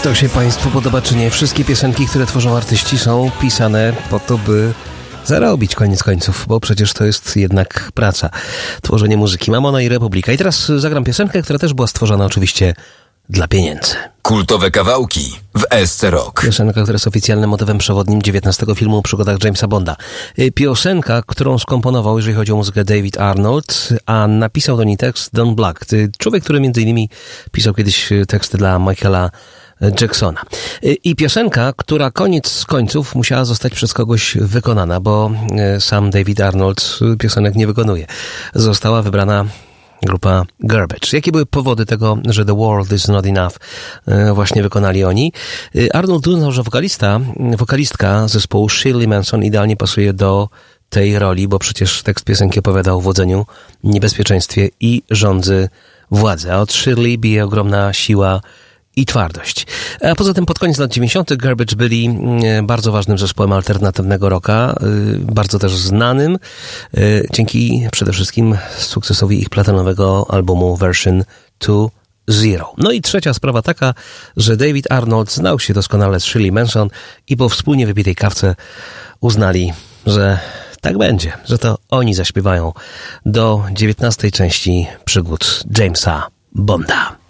To się Państwu podoba, czy nie? Wszystkie piosenki, które tworzą artyści, są pisane po to, by zarobić koniec końców, bo przecież to jest jednak praca. Tworzenie muzyki. Mamono i Republika. I teraz zagram piosenkę, która też była stworzona oczywiście dla pieniędzy. Kultowe kawałki w SC Rock. Piosenka, która jest oficjalnym motywem przewodnim 19 filmu o przygodach Jamesa Bonda. Piosenka, którą skomponował, jeżeli chodzi o muzykę, David Arnold, a napisał do niej tekst Don Black. Człowiek, który między innymi pisał kiedyś teksty dla Michaela Jacksona. I piosenka, która koniec końców musiała zostać przez kogoś wykonana, bo sam David Arnold piosenek nie wykonuje. Została wybrana grupa Garbage. Jakie były powody tego, że The World Is Not Enough właśnie wykonali oni? Arnold uznał, że wokalistka zespołu Shirley Manson idealnie pasuje do tej roli, bo przecież tekst piosenki opowiada o wodzeniu, niebezpieczeństwie i rządzy władzy. A od Shirley bije ogromna siła i twardość. A poza tym pod koniec lat 90. Garbage byli bardzo ważnym zespołem alternatywnego rocka, bardzo też znanym, dzięki przede wszystkim sukcesowi ich platynowego albumu Version 2.0. No i trzecia sprawa taka, że David Arnold znał się doskonale z Shirley Manson i po wspólnie wypitej kawce uznali, że tak będzie, że to oni zaśpiewają do 19. części przygód Jamesa Bonda.